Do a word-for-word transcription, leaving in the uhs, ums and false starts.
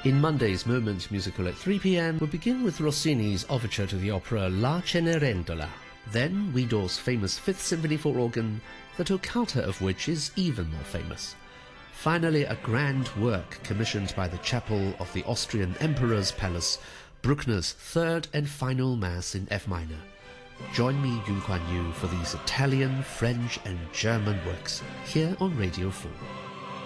In Monday's Moment Musical at three p m, we'll begin with Rossini's overture to the opera La Cenerentola, then Widor's famous Fifth Symphony for organ, the toccata of which is even more famous. Finally, a grand work commissioned by the chapel of the Austrian Emperor's Palace, Bruckner's third and final Mass in F minor. Join me, Yun Kuan Yu, for these Italian, French and German works here on Radio four.